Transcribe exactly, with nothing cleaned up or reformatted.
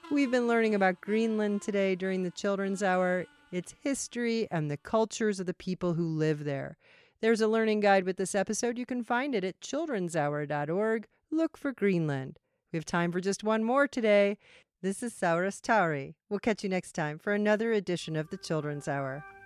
We've been learning about Greenland today during the Children's Hour, its history, and the cultures of the people who live there. There's a learning guide with this episode. You can find it at children's hour dot org. Look for Greenland. We have time for just one more today. This is Saurus Tauri. We'll catch you next time for another edition of the Children's Hour.